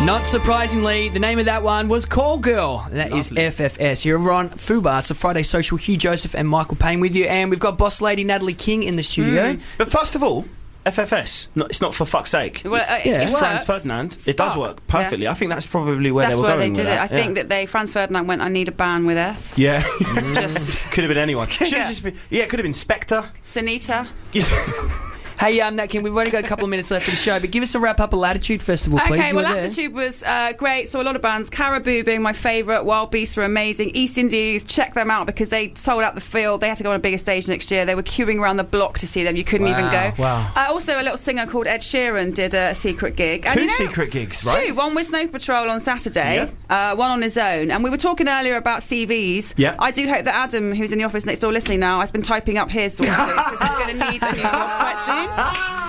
Not surprisingly, the name of that one was Call Girl. That Lovely. is FFS. You're on Fubar. It's the Friday Social. Hugh Joseph and Michael Payne with you. And we've got boss lady Natalie King in the studio. But first of all, FFS. No, it's not for fuck's sake. Well, Yeah. it Franz works. Ferdinand. It does work perfectly. I think that's probably where That's they were where going they did with it. I that. think that Franz Ferdinand went, I need a band with S. Yeah. Just Could have been anyone. Should Yeah. have just been. Yeah, it could have been Spectre. Sanita. Hey, Nat King, we've only got a couple of minutes left for the show, but give us a wrap-up of Latitude Festival, please. Okay, You well, were there. Latitude was great. Saw a lot of bands. Caribou being my favourite. Wild Beasts were amazing. East India Youth, check them out because they sold out the field. They had to go on a bigger stage next year. They were queuing around the block to see them. You couldn't even go. Wow. Also, a little singer called Ed Sheeran did a secret gig. And Two you know, secret gigs, right? Two. One with Snow Patrol on Saturday, one on his own. And we were talking earlier about CVs. Yeah. I do hope that Adam, who's in the office next door listening now, has been typing up his sort of because he's going to need a new job quite soon.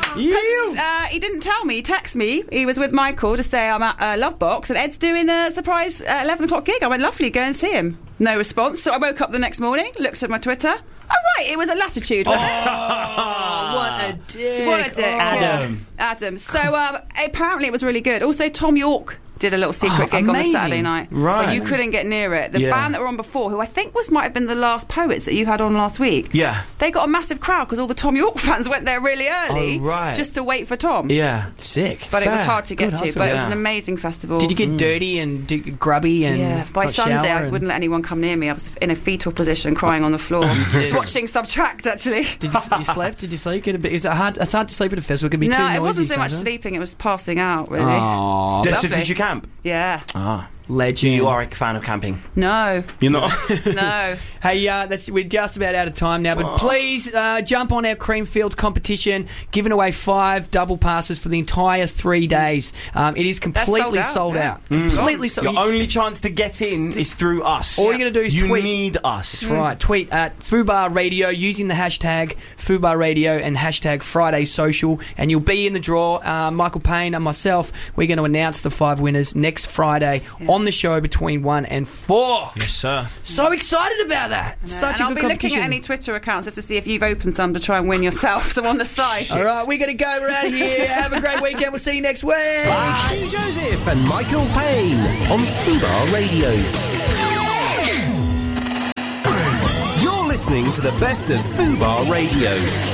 He didn't tell me. He texted me. He was with Michael to say I'm at Lovebox and Ed's doing a surprise 11 o'clock gig. I went, lovely, go and see him. No response. So I woke up the next morning, looked at my Twitter. Oh, right, it was a Latitude. Wasn't it? What a dick. What a dick. Adam. Yeah. Adam. So apparently it was really good. Also, Tom York did a little secret gig on the amazing. Saturday night. Right. But you couldn't get near it. The Yeah. band that were on before, who I think might have been the Last Poets that you had on last week, Yeah. they got a massive crowd because all the Tom York fans went there really early Oh, right. just to wait for Tom. Yeah. Sick. But it was Fair. hard to get Good to. hustle. But it was Yeah. an amazing festival. Did you get dirty and grubby and Yeah, by not Sunday shower I and- wouldn't let anyone come near me. I was in a fetal position, crying on the floor, just watching Subtract. Actually, Did you sleep? Did you sleep? Is it hard? It's hard to sleep at a festival. It can be too no, noisy. it wasn't so much sometimes. sleeping; it was passing out. Really, Aw, So lovely. did you camp? yeah. Ah. legend. You are a fan of camping. No, You're not? no. Hey, we're just about out of time now, but please jump on our Creamfields competition, giving away 5 double passes for the entire 3 days. It is completely sold out. Completely sold Your only chance to get in is through us. All you gotta do is you tweet. need us. That's right. Tweet at Fubar Radio using the hashtag Fubar Radio and hashtag Friday Social, and you'll be in the draw. Michael Payne and myself, we're going to announce the 5 winners next Friday on the show between 1 and 4. Yes, sir. So excited about that. Such and a I'll good be competition. looking at any Twitter accounts just to see if you've opened some to try and win yourself some on the site. All right, we're going to go around here. Have a great weekend. We'll see you next week. Hugh Joseph and Michael Payne on Fubar Radio. You're listening to the best of Fubar Radio.